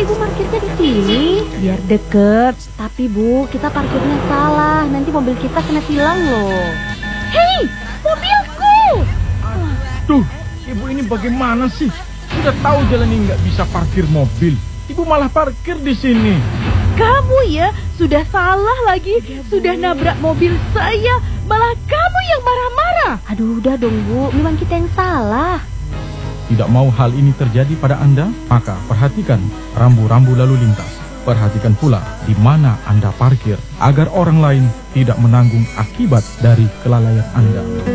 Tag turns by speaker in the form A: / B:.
A: ibu parkirnya di sini? Biar deket. Tapi Bu, kita parkirnya salah. Nanti mobil kita kena tilang loh. Hei, mobilku!
B: Duh, ibu ini bagaimana sih? Sudah tahu jalan ini nggak bisa parkir mobil. Ibu malah parkir di sini.
C: Kamu ya, sudah salah lagi. Sudah nabrak mobil saya. Malah kamu yang marah-marah.
A: Aduh, udah dong Bu, memang kita yang salah.
B: Tidak mau hal ini terjadi pada Anda? Maka perhatikan rambu-rambu lalu lintas. Perhatikan pula di mana Anda parkir, agar orang lain tidak menanggung akibat dari kelalaian Anda.